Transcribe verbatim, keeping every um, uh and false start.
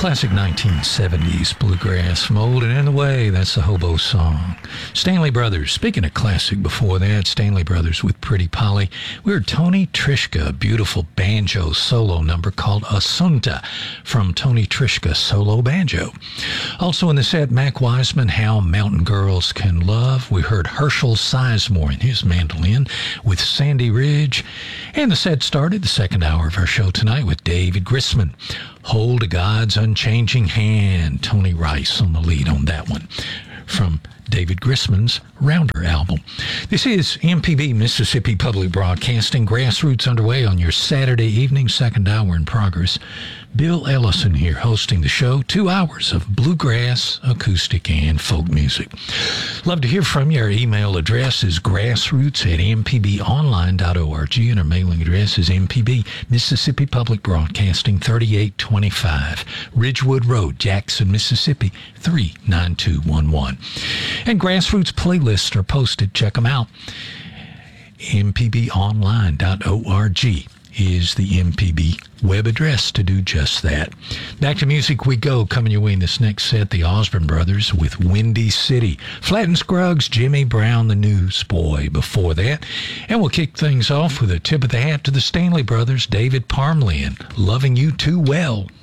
Classic nineteen seventies bluegrass molding in the way. That's the Hobo Song. Stanley Brothers. Speaking of classic before that, Stanley Brothers with Pretty Polly. We heard Tony Trischka, a beautiful banjo solo number called Assunta from Tony Trischka Solo Banjo. Also in the set, Mac Wiseman, How Mountain Girls Can Love. We heard Herschel Sizemore and his mandolin with Sandy Ridge. And the set started the second hour of our show tonight with David Grisman. Hold God's Unchanging Hand. Tony Rice on the lead on that one from David Grisman's Rounder album. This is M P B Mississippi Public Broadcasting. Grassroots underway on your Saturday evening, second hour in progress. Bill Ellison here hosting the show. Two hours of bluegrass, acoustic, and folk music. Love to hear from you. Our email address is grassroots at m p b online dot org, and our mailing address is M P B Mississippi Public Broadcasting, thirty-eight twenty-five Ridgewood Road, Jackson, Mississippi, three nine two one one. And Grassroots playlists are posted. Check them out. m p b online dot org is the M P B web address to do just that. Back to music we go. Coming your way in this next set, the Osborne Brothers with Windy City. Flatt and Scruggs, Jimmy Brown, the Newsboy before that. And we'll kick things off with a tip of the hat to the Stanley Brothers, David Parmley, and Loving You Too Well.